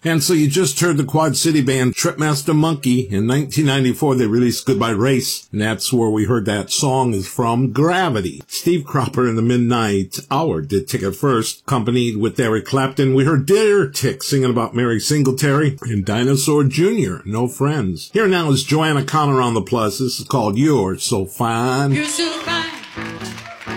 And so you just heard the Quad City band Tripmaster Monkey. In 1994, they released Goodbye Race, and that's where we heard that song is from, Gravity. Steve Cropper in the Midnight Hour did Ticket First, accompanied with Eric Clapton. We heard Dear Tick singing about Mary Singletary, and Dinosaur Jr., No Friends. Here now is Joanna Connor on the Plus. This is called You're So Fine. You're so fine.